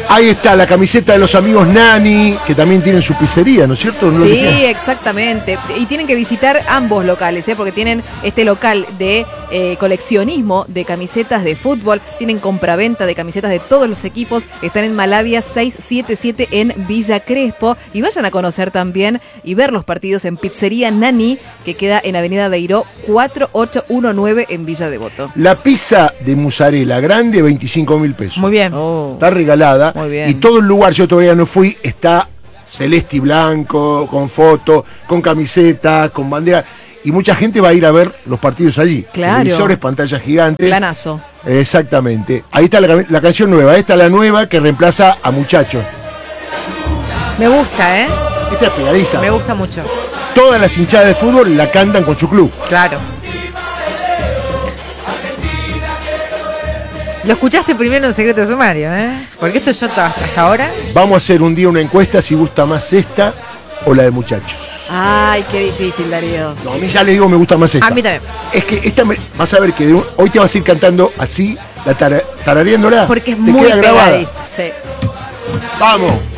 Ahí está la camiseta de los amigos Nani, que también tienen su pizzería, ¿no es cierto? ¿No Sí, exactamente. Y tienen que visitar ambos locales, porque tienen este local de coleccionismo de camisetas de fútbol, tienen compraventa de camisetas de todos los equipos, están en Malavia 677 en Villa Crespo, y vayan a conocer también y ver los partidos en Pizzería Nani, que queda en Avenida Beiró 4819 en Villa Devoto. La pizza de mozzarella grande, 25.000 pesos. Muy bien. Está regalada. Muy bien. Y todo el lugar, yo todavía no fui, está celeste y blanco, con foto, con camiseta, con bandera. Y mucha gente va a ir a ver los partidos allí. Claro. Televisores, pantallas gigantes. Planazo. Exactamente. Ahí está la canción nueva. Esta es la nueva que reemplaza a Muchachos. Me gusta, ¿eh? Esta es pegadiza. Me gusta mucho. Todas las hinchadas de fútbol la cantan con su club. Claro. Lo escuchaste primero en Secreto de Sumario, ¿eh? Porque esto yo hasta ahora... Vamos a hacer un día una encuesta si gusta más esta o la de Muchachos. Ay, qué difícil, Darío. No, a mí ya le digo me gusta más esta. A mí también. Es que esta vas a ver que hoy te vas a ir cantando así, tarareándola. Porque es te muy queda grabada. pegadiza. Sí. Vamos.